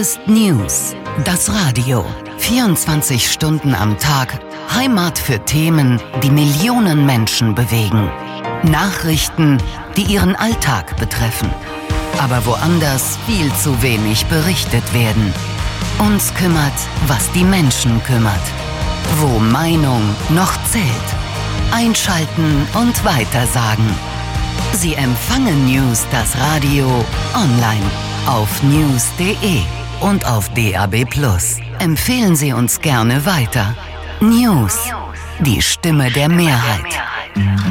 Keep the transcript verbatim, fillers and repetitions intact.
ist News, das Radio. vierundzwanzig Stunden am Tag, Heimat für Themen, die Millionen Menschen bewegen. Nachrichten, die ihren Alltag betreffen. Aber woanders viel zu wenig berichtet werden. Uns kümmert, was die Menschen kümmert. Wo Meinung noch zählt. Einschalten und weitersagen. Sie empfangen News, das Radio, online auf news punkt de und auf D A B plus. Empfehlen Sie uns gerne weiter. News, die Stimme der Mehrheit.